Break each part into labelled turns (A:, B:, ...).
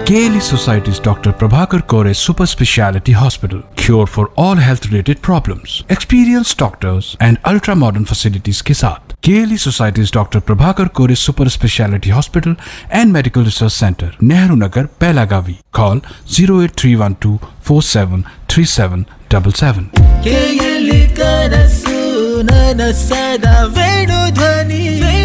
A: KLE Society's Dr. Prabhakar Kore Super Speciality Hospital. Cure for all health-related problems. Experienced doctors and ultra-modern facilities के साथ. KLE Society's Dr. Prabhakar Kore Super Speciality Hospital and Medical Research Center, Nehru Nagar, Pelagavi. Call 08312 473777.
B: KLE ಕನಸು ನನಸದ ವೇಣು ಧ್ವನಿ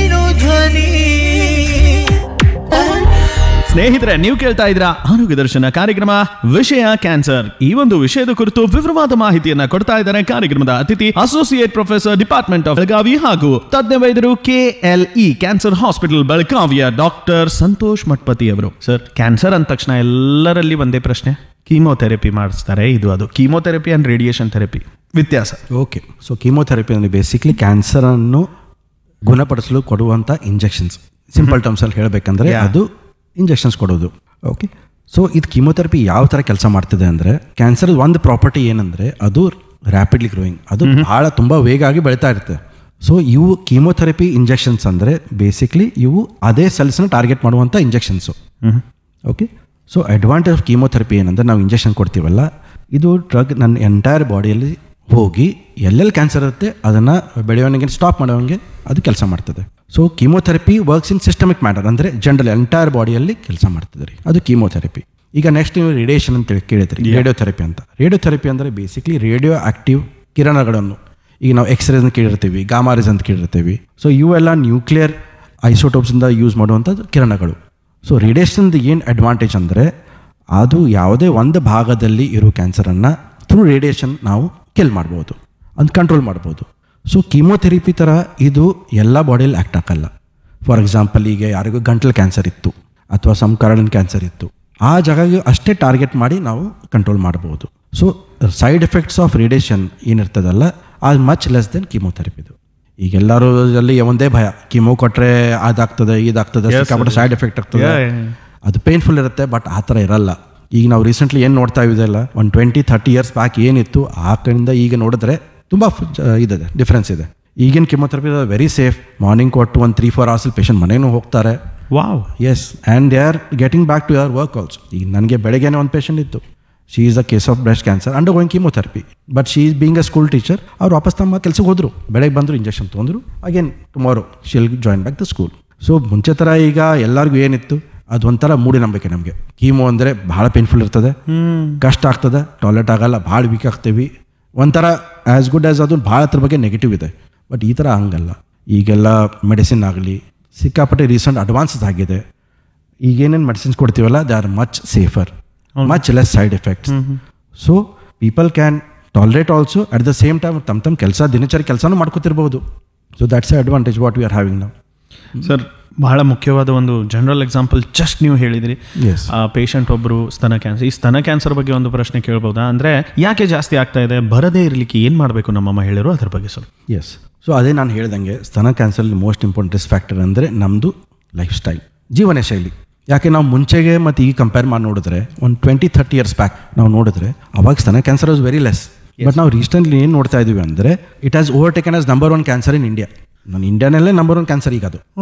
C: ಸ್ನೇಹಿತರೆ, ನೀವು ಕೇಳ್ತಾ ಇದ್ದೀರಾ ಆರೋಗ್ಯ ದರ್ಶನ ಕಾರ್ಯಕ್ರಮ, ವಿಷಯ ಕ್ಯಾನ್ಸರ್. ಈ ಒಂದು ವಿಷಯದ ಕುರಿತು ವಿವರವಾದ ಮಾಹಿತಿಯನ್ನ ಕೊಡ್ತಾ ಇದ್ದಾರೆ ಕಾರ್ಯಕ್ರಮದ ಅತಿಥಿ associate professor department of Belagavi ಹಾಗೂ ತಜ್ಞ ವೈದ್ಯರು KLE ಕ್ಯಾನ್ಸರ್ ಹಾಸ್ಪಿಟಲ್ ಬೆಳಗಾವಿಯ ಡಾಕ್ಟರ್ ಸಂತೋಷ್ ಮಠಪತಿ ಅವರು. ಸರ್, ಕ್ಯಾನ್ಸರ್ ಅಂದ ತಕ್ಷಣ ಎಲ್ಲರಲ್ಲಿ ಒಂದೇ ಪ್ರಶ್ನೆ, ಕೀಮೋಥೆರಪಿ ಮಾಡಿಸ್ತಾರೆ, ಅದು ಕೀಮೋಥೆರಪಿ ಅಂಡ್ ರೇಡಿಯೇಷನ್ ಥೆರಪಿ ವ್ಯತ್ಯಾಸ.
D: ಓಕೆ, ಸೊ ಕೀಮೋಥೆರಪಿ ಅಂದರೆ ಬೇಸಿಕ್ಲಿ ಕ್ಯಾನ್ಸರನ್ನು ಗುಣಪಡಿಸಲು ಕೊಡುವಂಥ ಇಂಜೆಕ್ಷನ್ಸ್. ಸಿಂಪಲ್ ಟರ್ಮ್ಸಲ್ಲಿ ಹೇಳಬೇಕಂದ್ರೆ ಅದು ಇಂಜೆಕ್ಷನ್ಸ್ ಕೊಡೋದು. ಓಕೆ, ಸೊ ಇದು ಕೀಮೋಥೆರಪಿ ಯಾವ ಥರ ಕೆಲಸ ಮಾಡ್ತಿದೆ ಅಂದರೆ, ಕ್ಯಾನ್ಸರ್ ಒಂದು ಪ್ರಾಪರ್ಟಿ ಏನಂದರೆ ಅದು ರ್ಯಾಪಿಡ್ಲಿ ಗ್ರೋಯಿಂಗ್, ಅದು ಭಾಳ ತುಂಬ ವೇಗ ಆಗಿ ಬೆಳೀತಾ ಇರುತ್ತೆ. ಸೊ ಇವು ಕೀಮೋಥೆರಪಿ ಇಂಜೆಕ್ಷನ್ಸ್ ಅಂದರೆ ಬೇಸಿಕ್ಲಿ ಇವು ಅದೇ ಸೆಲ್ಸ್ನ ಟಾರ್ಗೆಟ್ ಮಾಡುವಂಥ injections. Okay, so advantage of chemotherapy ಏನಂದರೆ, ನಾವು ಇಂಜೆಕ್ಷನ್ ಕೊಡ್ತೀವಲ್ಲ, ಇದು ಡ್ರಗ್ ನನ್ನ ಎಂಟೈರ್ ಬಾಡಿಯಲ್ಲಿ ಹೋಗಿ ಎಲ್ಲೆಲ್ಲಿ ಕ್ಯಾನ್ಸರ್ ಇರುತ್ತೆ ಅದನ್ನು ಬೆಳೆಯೋನಿಗೆ ಸ್ಟಾಪ್ ಮಾಡೋಂಗೆ ಅದು ಕೆಲಸ ಮಾಡ್ತದೆ. So chemotherapy works in systemic matter, ಅಂದರೆ ಜನರಲ್ ಎಂಟೈರ್ ಬಾಡಿಯಲ್ಲಿ ಕೆಲಸ ಮಾಡ್ತದೆ ರೀ, ಅದು ಕೀಮೋಥೆರಪಿ. ಈಗ ನೆಕ್ಸ್ಟ್ ನೀವು ರೇಡಿಯೇಷನ್ ಅಂತ ಕೇಳಿದ್ರಿ, ರೇಡಿಯೋಥೆರಪಿ ಅಂತ. ರೇಡಿಯೋಥೆರಪಿ ಅಂದರೆ ಬೇಸಿಕ್ಲಿ ರೇಡಿಯೋ ಆಕ್ಟಿವ್ ಕಿರಣಗಳನ್ನು, ಈಗ ನಾವು ಎಕ್ಸ್ರೇಸ್ ಅಂತ ಕೇಳಿರ್ತೀವಿ, ಗಾಮಾರೇಸ್ ಅಂತ ಕೇಳಿರ್ತೀವಿ. ಸೊ ಇವೆಲ್ಲ ನ್ಯೂಕ್ಲಿಯರ್ ಐಸೋಟೋಪ್ಸಿಂದ ಯೂಸ್ ಮಾಡುವಂಥದ್ದು ಕಿರಣಗಳು. ಸೊ ರೇಡಿಯೇಷನ್ದು ಏನು ಅಡ್ವಾಂಟೇಜ್ ಅಂದರೆ, ಅದು ಯಾವುದೇ ಒಂದು ಭಾಗದಲ್ಲಿ ಇರೋ ಕ್ಯಾನ್ಸರನ್ನು ಥ್ರೂ ರೇಡಿಯೇಷನ್ ನಾವು ಕಿಲ್ ಮಾಡ್ಬೋದು, ಅದು ಕಂಟ್ರೋಲ್ ಮಾಡ್ಬೋದು. ಸೊ ಕೀಮೋಥೆರಪಿ ಥರ ಇದು ಎಲ್ಲ ಬಾಡಿಯಲ್ಲಿ ಆ್ಯಕ್ಟ್ ಆಗಲ್ಲ. ಫಾರ್ ಎಕ್ಸಾಂಪಲ್, ಈಗ ಯಾರಿಗೂ ಗಂಟಲು ಕ್ಯಾನ್ಸರ್ ಇತ್ತು ಅಥವಾ ಸಮ್ ಕರಳಿನ ಕ್ಯಾನ್ಸರ್ ಇತ್ತು, ಆ ಜಾಗಕ್ಕೆ ಅಷ್ಟೇ ಟಾರ್ಗೆಟ್ ಮಾಡಿ ನಾವು ಕಂಟ್ರೋಲ್ ಮಾಡ್ಬೋದು. So side effects of radiation ಏನಿರ್ತದಲ್ಲ, ಅದು ಮಚ್ ಲೆಸ್ ದೆನ್ ಕೀಮೋಥೆರಪಿದು. ಈಗ ಎಲ್ಲರೂ ಅಲ್ಲಿ ಒಂದೇ ಭಯ, ಕೀಮೋ ಕೊಟ್ಟರೆ ಅದಾಗ್ತದೆ ಇದಾಗ್ತದೆ, ಸಿಕ್ಕಾಪಟ್ಟೆ ಸೈಡ್ ಎಫೆಕ್ಟ್ ಆಗ್ತದೆ, ಅದು ಪೇನ್ಫುಲ್ ಇರುತ್ತೆ. ಬಟ್ ಆ ಥರ ಇರಲ್ಲ. ಈಗ ನಾವು ರೀಸೆಂಟ್ಲಿ ಏನು ನೋಡ್ತಾ ಇದ್ದಲ್ಲ, ಒಂದು 20-30 ಇಯರ್ಸ್ ಬ್ಯಾಕ್ ಏನಿತ್ತು ಆ ಕಡೆಯಿಂದ ಈಗ ನೋಡಿದ್ರೆ ತುಂಬ ಇದೆ, ಡಿಫ್ರೆನ್ಸ್ ಇದೆ. ಈಗಿನ ಕಿಮೋಥೆರಪಿ ವೆರಿ ಸೇಫ್. ಮಾರ್ನಿಂಗ್ ಕೊಟ್ಟು ಒಂದು 3-4 ಅವರ್ಸಲ್ಲಿ ಪೇಷಂಟ್ ಮನೆಯೂ ಹೋಗ್ತಾರೆ.
C: Wow,
D: S, and they are getting back to your work also. ಈಗ ನನಗೆ ಬೆಳಗ್ಗೆನೇ ಒಂದು ಪೇಷಂಟ್ ಇತ್ತು, she is a case of breast cancer under going chemotherapy. But she is being a school teacher. ಅವ್ರು ವಾಪಸ್ ತಮ್ಮ ಕೆಲಸಕ್ಕೆ ಹೋದರು, ಬೆಳಗ್ಗೆ ಬಂದರು, ಇಂಜೆಕ್ಷನ್ ತೊಗೊಂಡ್ರು, again tomorrow she'll join back the school. So ಮುಂಚೆ ಥರ ಈಗ ಎಲ್ಲರಿಗೂ ಏನಿತ್ತು, ಅದೊಂಥರ ಮೂಢನಂಬಿಕೆ. ನಮಗೆ ಕೀಮೋ ಅಂದರೆ ಭಾಳ ಪೇನ್ಫುಲ್ ಇರ್ತದೆ, ಕಷ್ಟ ಆಗ್ತದೆ, ಟಾಯ್ಲೆಟ್ ಆಗಲ್ಲ, ಭಾಳ ವೀಕ್ ಆಗ್ತೀವಿ, ಒಂಥರ ಆ್ಯಸ್ ಗುಡ್ ಆ್ಯಸ್ ಅದು ಭಾಳ ಅದ್ರ ಬಗ್ಗೆ ನೆಗೆಟಿವ್ ಇದೆ. ಬಟ್ ಈ ಥರ ಹಂಗಲ್ಲ. ಈಗೆಲ್ಲ ಮೆಡಿಸಿನ್ ಆಗಲಿ ಸಿಕ್ಕಾಪಟ್ಟೆ ರೀಸೆಂಟ್ ಅಡ್ವಾನ್ಸಸ್ ಆಗಿದೆ. ಈಗೇನೇನು medicines ಕೊಡ್ತೀವಲ್ಲ, they are much safer, much less side effects. So people can tolerate also at the same time ತಮ್ಮ ಕೆಲಸ ದಿನಚರಿ ಕೆಲಸನೂ ಮಾಡ್ಕೋತಿರ್ಬೋದು. So that's A advantage what we are having ನಾವು.
C: ಸರ್, ಬಹಳ ಮುಖ್ಯವಾದ ಒಂದು ಜನರಲ್ ಎಕ್ಸಾಂಪಲ್ ಜಸ್ಟ್ ನೀವು ಹೇಳಿದ್ರಿ. ಪೇಷಂಟ್ ಒಬ್ಬರು ಸ್ತನ ಕ್ಯಾನ್ಸರ್, ಈ ಸ್ತನ ಕ್ಯಾನ್ಸರ್ ಬಗ್ಗೆ ಒಂದು ಪ್ರಶ್ನೆ ಕೇಳ್ಬೋದಾ? ಅಂದರೆ ಯಾಕೆ ಜಾಸ್ತಿ ಆಗ್ತಾ ಇದೆ, ಬರದೇ ಇರಲಿಕ್ಕೆ ಏನು ಮಾಡಬೇಕು ನಮ್ಮ ಮಹಿಳೆಯರು, ಅದ್ರ ಬಗ್ಗೆ ಸ್ವಲ್ಪ.
D: ಎಸ್, ಸೊ ಅದೇ ನಾನು ಹೇಳ್ದಂಗೆ ಸ್ತನ ಕ್ಯಾನ್ಸರ್ಲಿ ಮೋಸ್ಟ್ ಇಂಪಾರ್ಟೆಂಟ್ ರಿಸ್ಕ್ ಫ್ಯಾಕ್ಟರ್ ಅಂದರೆ ನಮ್ಮದು ಲೈಫ್ ಸ್ಟೈಲ್, ಜೀವನ ಶೈಲಿ. ಯಾಕೆ ನಾವು ಮುಂಚೆಗೆ ಮತ್ತು ಈಗ ಕಂಪೇರ್ ಮಾಡಿ ನೋಡಿದ್ರೆ, ಒಂದು 20-30 ಇಯರ್ಸ್ ಬ್ಯಾಕ್ ನಾವು ನೋಡಿದ್ರೆ ಅವಾಗ ಸ್ತನ cancer was very less. But ನಾವು ರೀಸೆಂಟ್ಲಿ ಏನು ನೋಡ್ತಾ ಇದ್ದೀವಿ ಅಂದರೆ, it has overtaken as number 1 cancer in India. ನಾನು ಇಂಡಿಯಾನಲ್ಲೇ ನಂಬರ್ 1 ಕ್ಯಾನ್ಸರ್ ಈಗ ಅದು.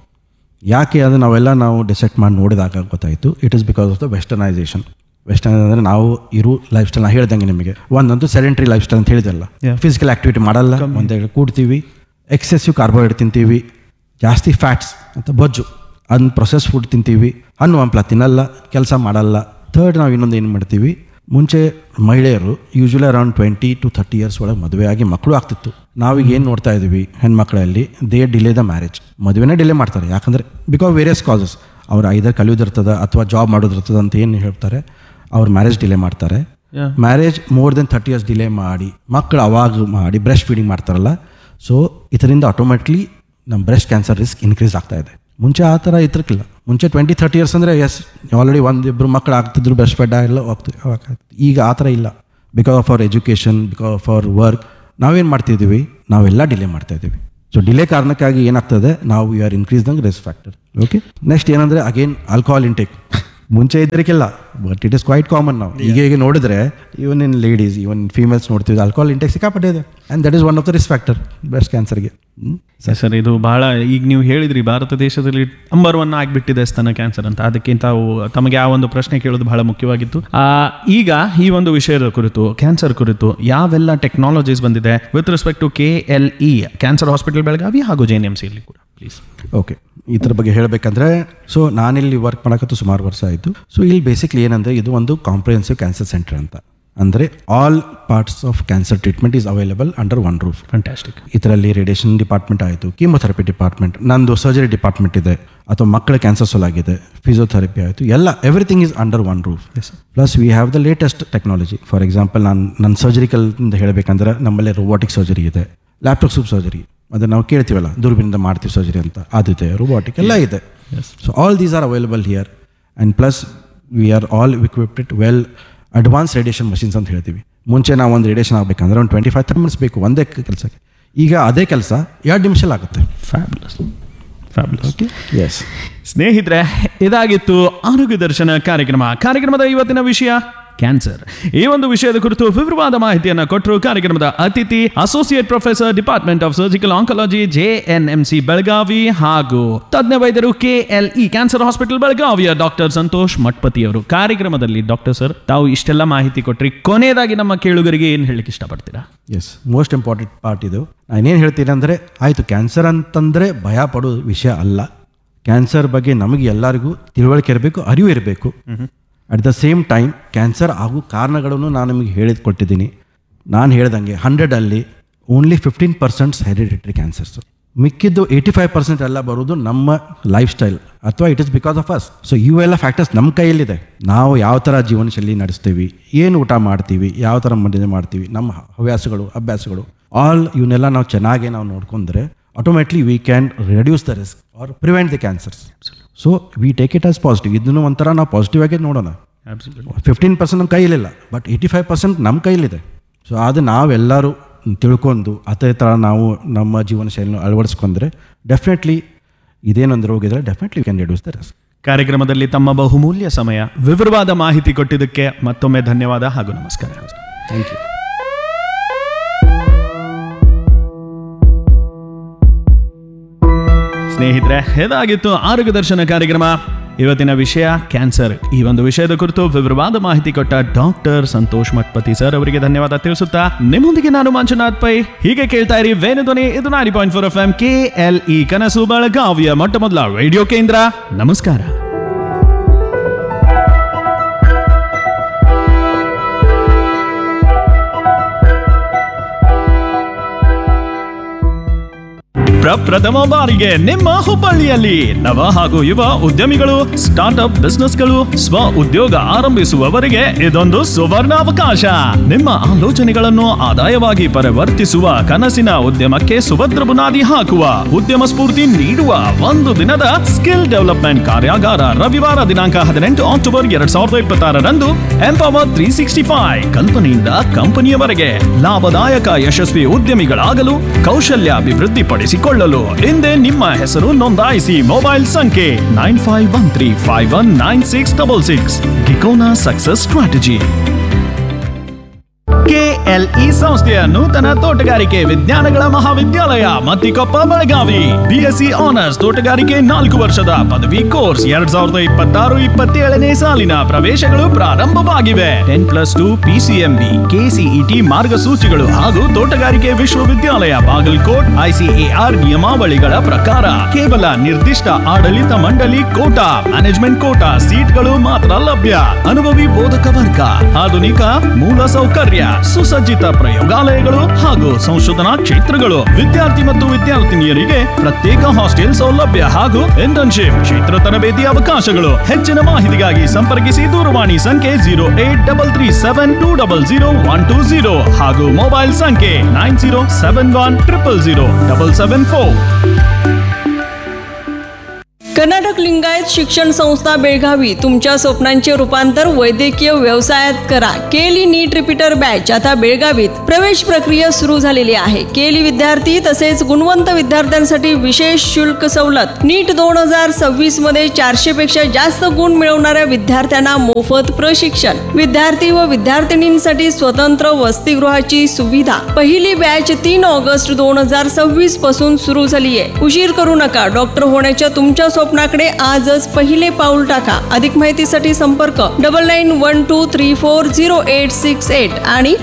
D: ಯಾಕೆ ಅದು ನಾವು ಡಿಸೆಕ್ಟ್ ಮಾಡಿ ನೋಡಿದಾಗ ಗೊತ್ತಾಯಿತು, it is because of the westernisation. Western ಅಂದರೆ ನಾವು ಇರೋ ಲೈಫ್ ಸ್ಟೈಲ್, ನಾನು ಹೇಳ್ದಂಗೆ ನಿಮಗೆ ಒಂದಂತೂ ಸೆಡೆಂಟ್ರಿ ಲೈಫ್ ಸ್ಟೈಲ್ ಅಂತ ಹೇಳಿದಲ್ಲ, ಫಿಸಿಕಲ್ ಆ್ಯಕ್ಟಿವಿಟಿ ಮಾಡಲ್ಲ, ಒಂದೇ ಕೂಡ್ತೀವಿ, ಎಕ್ಸೆಸಿವ್ ಕಾರ್ಬೋಹೈಡ್ರೇಟ್ ತಿಂತೀವಿ, ಜಾಸ್ತಿ ಫ್ಯಾಟ್ಸ್ ಅಂತ ಬೊಜ್ಜು, ಅದನ್ನ ಪ್ರೊಸೆಸ್ ಫುಡ್ ತಿಂತೀವಿ, ಹಣ್ಣು ಹಂಪಲ ತಿನ್ನಲ್ಲ, ಕೆಲಸ ಮಾಡಲ್ಲ. ಥರ್ಡ್, ನಾವು ಇನ್ನೊಂದು ಏನು ಮಾಡ್ತೀವಿ, ಮುಂಚೆ ಮಹಿಳೆಯರು ಯೂಶ್ವಲಿ ಅರೌಂಡ್ 20-30 ಇಯರ್ಸ್ ಒಳಗೆ ಮದುವೆ ಆಗಿ ಮಕ್ಕಳು ಆಗ್ತಿತ್ತು. ನಾವೀಗ ಏನು ನೋಡ್ತಾ ಇದ್ದೀವಿ, ಹೆಣ್ಮಕ್ಳಲ್ಲಿ they delay the marriage, ಮದುವೆನೇ delay ಮಾಡ್ತಾರೆ. ಯಾಕಂದರೆ ಬಿಕಾಸ್ ವೇರಿಯಸ್ ಕಾಸಸ್, ಅವ್ರು ಐದರ್ ಕಲಿಯೋದಿರ್ತದೆ ಅಥವಾ ಜಾಬ್ ಮಾಡೋದಿರ್ತದೆ ಅಂತ ಏನು ಹೇಳ್ತಾರೆ, ಅವ್ರು ಮ್ಯಾರೇಜ್ ಡಿಲೇ ಮಾಡ್ತಾರೆ. Marriage more than 30 years delay ಮಾಡಿ ಮಕ್ಕಳು ಅವಾಗ ಮಾಡಿ ಬ್ರೆಸ್ಟ್ ಫೀಡಿಂಗ್ ಮಾಡ್ತಾರಲ್ಲ. ಸೊ ಇದರಿಂದ ಆಟೋಮೆಟಿಕ್ಲಿ ನಮ್ಮ ಬ್ರೆಸ್ಟ್ ಕ್ಯಾನ್ಸರ್ ರಿಸ್ಕ್ ಇನ್ಕ್ರೀಸ್ ಆಗ್ತಾ ಇದೆ. ಮುಂಚೆ ಆ ಥರ ಇರ್ತಿರ್ಕಿಲ್ಲ. ಮುಂಚೆ 20-30 ಇಯರ್ಸ್ ಅಂದರೆ ಎಸ್, ಆಲ್ರೆಡಿ 1-2 ಮಕ್ಕಳು ಆಗ್ತಿದ್ರು, ಬ್ರೆಸ್ಟ್ ಫೆಡ್ ಎಲ್ಲ ಹೋಗ್ತಿದ್ರು. ಈಗ ಆ ಥರ ಇಲ್ಲ. Because of our education, because of our work, ನಾವೇನು ಮಾಡ್ತಿದ್ದೀವಿ, ನಾವೆಲ್ಲ ಡಿಲೇ ಮಾಡ್ತಾ ಇದ್ದೀವಿ. ಸೊ ಡಿಲೇ ಕಾರಣಕ್ಕಾಗಿ ಏನಾಗ್ತದೆ, ನಾವು you are increase ದಂಗ್ risk factor. Okay, next ಏನಂದರೆ ಅಗೇನ್ ಆಲ್ಕೋಹಾಲ್ ಇಂಟೇಕ್. ಮುಂಚೆ ಇದ್ದರಿಗಿಲ್ಲ, but it is quite common ನಾವು. ಈಗ ನೋಡಿದ್ರೆ ಇವನ್ ಇನ್ ಲೇಡೀಸ್, ಇವನ್ ಫೀಮೇಲ್ಸ್ ನೋಡ್ತೀವಿ, ಆಲ್ಕೋಹಾಲ್ ಇಂಟೆಕ್ ಸಿಕ್ಕಾಪಟ್ಟೆ ಇದೆ. And that is one of the risk factor breast ಕ್ಯಾನ್ಸರ್ಗೆ.
C: ಸರ್, ಇದು ಬಹಳ, ಈಗ ನೀವು ಹೇಳಿದ್ರಿ ಭಾರತ ದೇಶದಲ್ಲಿ ನಂಬರ್ 1 ಆಗಿಬಿಟ್ಟಿದೆ ಸ್ತನ ಕ್ಯಾನ್ಸರ್ ಅಂತ. ಅದಕ್ಕಿಂತ ತಮಗೆ ಆ ಒಂದು ಪ್ರಶ್ನೆ ಕೇಳೋದು ಬಹಳ ಮುಖ್ಯವಾಗಿತ್ತು. ಈಗ ಈ ಒಂದು ವಿಷಯದ ಕುರಿತು, ಕ್ಯಾನ್ಸರ್ ಕುರಿತು ಯಾವೆಲ್ಲ ಟೆಕ್ನಾಲಜೀಸ್ ಬಂದಿದೆ with respect to KLE cancer hospital Belagavi ಹಾಗೂ JNMC ಇಲ್ಲಿ ಕೂಡ ಪ್ಲೀಸ್.
D: ಓಕೆ, ಇದ್ರ ಬಗ್ಗೆ ಹೇಳಬೇಕಂದ್ರೆ, ಸೊ ನಾನಿಲ್ಲಿ ವರ್ಕ್ ಮಾಡೋಕ್ಕಂತೂ ಸುಮಾರು ವರ್ಷ ಆಯಿತು. ಸೊ ಇಲ್ಲಿ ಬೇಸಿಕ್ಲಿ ಏನಂದರೆ, ಇದು ಒಂದು ಕಾಂಪ್ರಿಹೆನ್ಸಿವ್ ಕ್ಯಾನ್ಸರ್ ಸೆಂಟರ್ ಅಂತ. ಅಂದರೆ all parts of cancer treatment is available under one roof.
C: Fantastic.
D: ಇದರಲ್ಲಿ ರೇಡಿಯೇಷನ್ ಡಿಪಾರ್ಟ್ಮೆಂಟ್ ಆಯಿತು, ಕೀಮೊಥೆರಪಿ ಡಿಪಾರ್ಟ್ಮೆಂಟ್, ನಂದು ಸರ್ಜರಿ ಡಿಪಾರ್ಟ್ಮೆಂಟ್ ಇದೆ, ಅಥವಾ ಮಕ್ಕಳ ಕ್ಯಾನ್ಸರ್ ಸೋಲಾಗಿದೆ, ಫಿಸಿಯೋಥೆರಪಿ ಆಯಿತು, ಎಲ್ಲ everything is under one roof. Plus we have the latest technology. For example, ನನ್ನ ಸರ್ಜರಿಕಲ್ ಇಂದ ಹೇಳಬೇಕಂದ್ರೆ, ನಮ್ಮಲ್ಲಿ ರೋಬೋಟಿಕ್ ಸರ್ಜರಿ ಇದೆ, ಲ್ಯಾಪ್ಟಾಪ್ ಸರ್ಜರಿ, ಅದನ್ನು ನಾವು ಕೇಳ್ತೀವಲ್ಲ, ದುರ್ಬಿನಿಂದ ಮಾಡ್ತೀವಿ ಸರ್ಜರಿ ಅಂತ, ಅದಿದೆ, ರೋಬೋಟಿಕ್ ಎಲ್ಲ ಇದೆ. So all these are available here. And plus we are all equipped well advance radiation machines ಅಂತ ಹೇಳ್ತೀವಿ. ಮುಂಚೆ ನಾವು ಒಂದು ರೇಡಿಯೇಷನ್ ಆಗಬೇಕಂದ್ರೆ ಒಂದು 25-30 ಮಿನಿಟ್ಸ್ ಬೇಕು ಒಂದೇ ಕೆಲಸಕ್ಕೆ. ಈಗ ಅದೇ ಕೆಲಸ 2 ನಿಮಿಷದಲ್ಲಿ ಆಗುತ್ತೆ.
C: Fabulous, fabulous.
D: ಓಕೆ, ಎಸ್
C: ಸ್ನೇಹಿತರೆ, ಇದಾಗಿತ್ತು ಆರೋಗ್ಯ ದರ್ಶನ ಕಾರ್ಯಕ್ರಮದ ಇವತ್ತಿನ ವಿಷಯ ಕ್ಯಾನ್ಸರ್. ಈ ಒಂದು ವಿಷಯದ ಕುರಿತು ವಿವರವಾದ ಮಾಹಿತಿಯನ್ನು ಕೊಟ್ಟರು ಕಾರ್ಯಕ್ರಮದ ಅತಿಥಿ, associate professor, department of surgical oncology, JNMC Belagavi, ಹಾಗೂ ತಜ್ಞ ವೈದ್ಯರು, KLE ಕ್ಯಾನ್ಸರ್ ಹಾಸ್ಪಿಟಲ್ ಬೆಳಗಾವಿಯ ಡಾಕ್ಟರ್ ಸಂತೋಷ್ ಮಠಪತಿ ಅವರು. ಕಾರ್ಯಕ್ರಮದಲ್ಲಿ ಡಾಕ್ಟರ್ ಸರ್, ತಾವು ಇಷ್ಟೆಲ್ಲ ಮಾಹಿತಿ ಕೊಟ್ರಿ. ಕೊನೆಯದಾಗಿ ನಮ್ಮ ಕೇಳುಗರಿಗೆ ಏನು ಹೇಳಲಿಕ್ಕೆ ಇಷ್ಟಪಡ್ತೀರಾ?
D: ಎಸ್, ಮೋಸ್ಟ್ ಇಂಪಾರ್ಟೆಂಟ್ ಪಾರ್ಟ್ ಇದು. ನಾನೇನು ಹೇಳ್ತೀನಿ ಅಂದರೆ, ಆಯಿತು, ಕ್ಯಾನ್ಸರ್ ಅಂತಂದರೆ ಭಯ ಪಡೋ ವಿಷಯ ಅಲ್ಲ. ಕ್ಯಾನ್ಸರ್ ಬಗ್ಗೆ ನಮಗೆ ಎಲ್ಲರಿಗೂ ತಿಳುವಳಿಕೆ ಇರಬೇಕು, ಅರಿವು ಇರಬೇಕು. At the same time cancer ಆಗೋ ಕಾರಣಗಳನ್ನು ನಾನು ನಿಮಗೆ ಕೊಟ್ಟಿದ್ದೀನಿ. ನಾನು ಹೇಳ್ದಂಗೆ 100 ಓನ್ಲಿ 15% ಹೆರಿಡಿಟರಿ ಕ್ಯಾನ್ಸರ್ಸು. ಮಿಕ್ಕಿದ್ದು 85% ಎಲ್ಲ ಬರೋದು ನಮ್ಮ ಲೈಫ್ ಸ್ಟೈಲ್, ಅಥವಾ it is because of us. So ಇವೆಲ್ಲ ಫ್ಯಾಕ್ಟರ್ಸ್ ನಮ್ಮ ಕೈಯಲ್ಲಿದೆ. ನಾವು ಯಾವ ಥರ ಜೀವನ ಶೈಲಿ ನಡೆಸ್ತೀವಿ, ಏನು ಊಟ ಮಾಡ್ತೀವಿ, ಯಾವ ಥರ ಮನೆ ಮಾಡ್ತೀವಿ, ನಮ್ಮ ಹವ್ಯಾಸಗಳು, ಅಭ್ಯಾಸಗಳು, ಆಲ್ ಇವನ್ನೆಲ್ಲ ನಾವು ಚೆನ್ನಾಗಿ ನಾವು ನೋಡ್ಕೊಂಡ್ರೆ automatically we can reduce the risk R prevent the cancers. So we take it as positive. ಇದನ್ನು ಒಂಥರ ನಾವು ಪಾಸಿಟಿವ್ ಆಗಿ ನೋಡೋಣ. 15% ನಮ್ಮ ಕೈಲಿಲ್ಲ, ಬಟ್ 85% ನಮ್ಮ ಕೈಲಿದೆ. ಸೊ ಅದು ನಾವೆಲ್ಲರೂ ತಿಳ್ಕೊಂಡು ಅದೇ ಥರ ನಾವು ನಮ್ಮ ಜೀವನ ಶೈಲಿನ ಅಳವಡಿಸ್ಕೊಂಡ್ರೆ ಡೆಫಿನೆಟ್ಲಿ ಇದೇನೊಂದು ರೋಗ ಇದ್ರೆ definitely we can reduce the risk.
C: ಕಾರ್ಯಕ್ರಮದಲ್ಲಿ ತಮ್ಮ ಬಹುಮೂಲ್ಯ ಸಮಯ, ವಿವರವಾದ ಮಾಹಿತಿ ಕೊಟ್ಟಿದ್ದಕ್ಕೆ ಮತ್ತೊಮ್ಮೆ ಧನ್ಯವಾದ ಹಾಗೂ ನಮಸ್ಕಾರ.
D: Thank you.
C: ಸ್ನೇಹಿತರೆ, ಇದಾಗಿತ್ತು ಆರೋಗ್ಯ ದರ್ಶನ ಕಾರ್ಯಕ್ರಮ. ಇವತ್ತಿನ ವಿಷಯ ಕ್ಯಾನ್ಸರ್. ಈ ಒಂದು ವಿಷಯದ ಕುರಿತು ವಿವರವಾದ ಮಾಹಿತಿ ಕೊಟ್ಟ ಡಾಕ್ಟರ್ ಸಂತೋಷ್ ಮಠಪತಿ ಸರ್ ಅವರಿಗೆ ಧನ್ಯವಾದ ತಿಳಿಸುತ್ತಾ, ನಿಮ್ಮೊಂದಿಗೆ ನಾನು ಮಂಜುನಾಥ್ ಪೈ. ಹೀಗೆ ಕೇಳ್ತಾ ಇರಿ ವೇಣುಧ್ವನಿ. ಇದು 90.4 FM KLE ಕನಸು ಬೆಳಗಾವಿಯ ಮೊಟ್ಟ ಮೊದಲ ರೇಡಿಯೋ ಕೇಂದ್ರ. ನಮಸ್ಕಾರ. ಪ್ರಪ್ರಥಮ ಬಾರಿಗೆ ನಿಮ್ಮ ಹುಬ್ಬಳ್ಳಿಯಲ್ಲಿ ನವ ಹಾಗೂ ಯುವ ಉದ್ಯಮಿಗಳು, ಸ್ಟಾರ್ಟ್ಅಪ್ ಬಿಸ್ನೆಸ್ಗಳು, ಸ್ವ ಉದ್ಯೋಗ ಆರಂಭಿಸುವವರಿಗೆ ಇದೊಂದು ಸುವರ್ಣಾವಕಾಶ. ನಿಮ್ಮ ಆಲೋಚನೆಗಳನ್ನು ಆದಾಯವಾಗಿ ಪರಿವರ್ತಿಸುವ ಕನಸಿನ ಉದ್ಯಮಕ್ಕೆ ಸುಭದ್ರ ಬುನಾದಿ ಹಾಕುವ, ಉದ್ಯಮ ಸ್ಫೂರ್ತಿ ನೀಡುವ ಒಂದು ದಿನದ ಸ್ಕಿಲ್ ಡೆವಲಪ್ಮೆಂಟ್ ಕಾರ್ಯಾಗಾರ ರವಿವಾರ ದಿನಾಂಕ 18 ಅಕ್ಟೋಬರ್ 2026 ಎಂಪವರ್ 365 ಕಲ್ಪನೆಯಿಂದ ಕಂಪನಿಯವರೆಗೆ ಲಾಭದಾಯಕ ಯಶಸ್ವಿ ಉದ್ಯಮಿಗಳಾಗಲು, ಕೌಶಲ್ಯಾಭಿವೃದ್ಧಿಪಡಿಸಿಕೊಳ್ಳಲು ಹಿಂದೆ ನಿಮ್ಮ ಹೆಸರು ನೋಂದಾಯಿಸಿ. ಮೊಬೈಲ್ ಸಂಖ್ಯೆ 9513519666. ಗಿಕೋನಾ ಸಕ್ಸಸ್ ಸ್ಟ್ರಾಟಜಿ. KLE ಸಂಸ್ಥೆಯ ನೂತನ ತೋಟಗಾರಿಕೆ ವಿಜ್ಞಾನಗಳ ಮಹಾವಿದ್ಯಾಲಯ ಮತ್ತಿಕೊಪ್ಪ ಬೆಳಗಾವಿ. BSc ಆನರ್ಸ್ ತೋಟಗಾರಿಕೆ 4 ವರ್ಷದ ಪದವಿ ಕೋರ್ಸ್ 2026-27ನೇ ಸಾಲಿನ ಪ್ರವೇಶಗಳು ಪ್ರಾರಂಭವಾಗಿವೆ. 10+2 PCMB, KCET ಮಾರ್ಗಸೂಚಿಗಳು ಹಾಗೂ ತೋಟಗಾರಿಕೆ ವಿಶ್ವವಿದ್ಯಾಲಯ ಬಾಗಲಕೋಟ್ ICAR ನಿಯಮಾವಳಿಗಳ ಪ್ರಕಾರ ಕೇವಲ ನಿರ್ದಿಷ್ಟ ಆಡಳಿತ ಮಂಡಳಿ ಕೋಟಾ, ಮ್ಯಾನೇಜ್ಮೆಂಟ್ ಕೋಟಾ ಸೀಟ್ಗಳು ಮಾತ್ರ ಲಭ್ಯ. ಅನುಭವಿ ಬೋಧಕ ವರ್ಗ, ಆಧುನಿಕ ಮೂಲ ಸೌಕರ್ಯ, ಸುಸಜ್ಜಿತ ಪ್ರಯೋಗಾಲಯಗಳು ಹಾಗೂ ಸಂಶೋಧನಾ ಕ್ಷೇತ್ರಗಳು. ವಿದ್ಯಾರ್ಥಿ ಮತ್ತು ವಿದ್ಯಾರ್ಥಿನಿಯರಿಗೆ ಪ್ರತ್ಯೇಕ ಹಾಸ್ಟೆಲ್ ಸೌಲಭ್ಯ ಹಾಗೂ ಇಂಟರ್ನ್ಶಿಪ್ ಕ್ಷೇತ್ರ ತರಬೇತಿ ಅವಕಾಶಗಳು. ಹೆಚ್ಚಿನ ಮಾಹಿತಿಗಾಗಿ ಸಂಪರ್ಕಿಸಿ ದೂರವಾಣಿ ಸಂಖ್ಯೆ 08337200120 ಹಾಗೂ ಮೊಬೈಲ್ ಸಂಖ್ಯೆ 9071000774.
E: कर्नाटक लिंगायत शिक्षण संस्था बेळगावी तुमच्या स्वप्नांचे रूपांतर वैद्यकीय व्यवसायात करा. केली नीट रिपीटर बॅच आता बेळगावीत प्रवेश प्रक्रिया सुरू झालेली आहे. केली विद्यार्थी तसेच गुणवंत विद्यार्थ्यांसाठी विशेष शुल्क सवलत. नीट 2026 मध्ये 400 पेक्षा जास्त गुण मिळवणाऱ्या विद्यार्थ्यांना मोफत प्रशिक्षण. विद्यार्थी व विद्यार्थिनींसाठी स्वतंत्र वसतिगृहाची सुविधा. पहिली बॅच 3 ऑगस्ट 2026 पासून सुरू झाली आहे. उशीर करू नका. डॉक्टर होण्याच्या तुमच्या स्वप्नाकडे आजच पहिले पाऊल टाका. अधिक माहितीसाठी संपर्क 9912340868 आणि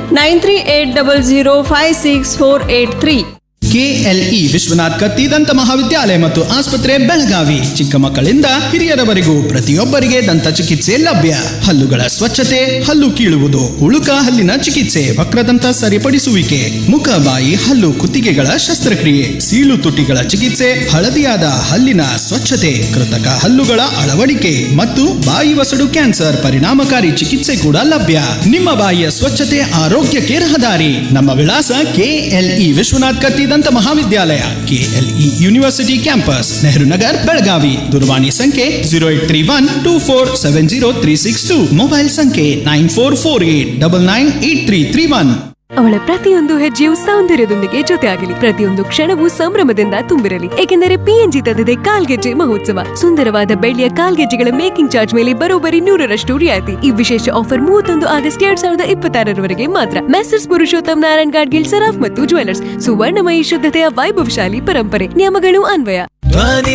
E: 9380056483.
F: KLE ವಿಶ್ವನಾಥ್ ಕತ್ತಿ ದಂತ ಮಹಾವಿದ್ಯಾಲಯ ಮತ್ತು ಆಸ್ಪತ್ರೆ ಬೆಳಗಾವಿ. ಚಿಕ್ಕ ಮಕ್ಕಳಿಂದ ಹಿರಿಯರವರೆಗೂ ಪ್ರತಿಯೊಬ್ಬರಿಗೆ ದಂತ ಚಿಕಿತ್ಸೆ ಲಭ್ಯ. ಹಲ್ಲುಗಳ ಸ್ವಚ್ಛತೆ, ಹಲ್ಲು ಕೀಳುವುದು, ಉಳುಕ ಹಲ್ಲಿನ ಚಿಕಿತ್ಸೆ, ವಕ್ರದಂತ ಸರಿಪಡಿಸುವಿಕೆ, ಮುಖ ಬಾಯಿ ಹಲ್ಲು ಕುತ್ತಿಗೆಗಳ ಶಸ್ತ್ರಕ್ರಿಯೆ, ಸೀಳು ತುಟಿಗಳ ಚಿಕಿತ್ಸೆ, ಹಳದಿಯಾದ ಹಲ್ಲಿನ ಸ್ವಚ್ಛತೆ, ಕೃತಕ ಹಲ್ಲುಗಳ ಅಳವಡಿಕೆ ಮತ್ತು ಬಾಯಿ ವಸಡು ಕ್ಯಾನ್ಸರ್ ಪರಿಣಾಮಕಾರಿ ಚಿಕಿತ್ಸೆ ಕೂಡ ಲಭ್ಯ. ನಿಮ್ಮ ಬಾಯಿಯ ಸ್ವಚ್ಛತೆ ಆರೋಗ್ಯಕ್ಕೆ ರಹದಾರಿ. ನಮ್ಮ ವಿಳಾಸ KLE ವಿಶ್ವನಾಥ್ ಕತ್ತಿ ದಂತ ಮಹಾವಿದ್ಯಾಲಯ, KLE university campus, Nehru Nagar, Belagavi. ದೂರವಾಣಿ ಸಂಖ್ಯೆ 0831247036 ಮೊಬೈಲ್ ಸಂಖ್ಯೆ 9448998331.
G: ಅವಳ ಪ್ರತಿಯೊಂದು ಹೆಜ್ಜೆಯು ಸೌಂದರ್ಯದೊಂದಿಗೆ ಜೊತೆಯಾಗಲಿ. ಪ್ರತಿಯೊಂದು ಕ್ಷಣವೂ ಸಂಭ್ರಮದಿಂದ ತುಂಬಿರಲಿ. ಏಕೆಂದರೆ PNG ತಂದಿದೆ ಕಾಲ್ಗೆಜ್ಜೆ ಮಹೋತ್ಸವ. ಸುಂದರವಾದ ಬೆಳ್ಳಿಯ ಕಾಲ್ಗೆಜ್ಜೆಗಳ ಮೇಕಿಂಗ್ ಚಾರ್ಜ್ ಮೇಲೆ ಬರೋಬ್ಬರಿ 100% ರಿಯಾಯಿತಿ. ಈ ವಿಶೇಷ ಆಫರ್ 31 ಆಗಸ್ಟ್ 2026 ಮಾತ್ರ. ಮೆಸರ್ಸ್ ಪುರುಷೋತ್ತಮ್ ನಾರಾಯಣ್ ಗಾಡ್ಗಿಲ್ ಸರಾಫ್ ಮತ್ತು ಜ್ಯುವೆಲರ್ಸ್. ಸುವರ್ಣಮಯಿ ಶುದ್ಧತೆಯ ವೈಭವಶಾಲಿ ಪರಂಪರೆ. ನಿಯಮಗಳು ಅನ್ವಯ.